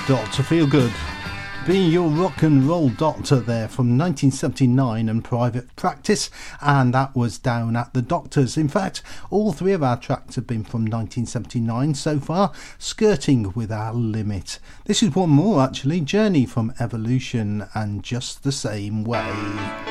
Dr. Feelgood, being your rock and roll doctor there from 1979 and Private Practice, and that was Down at the Doctors. In fact, all three of our tracks have been from 1979 so far, skirting with our limit. This is one more actually, Journey from Evolution and Just the Same Way.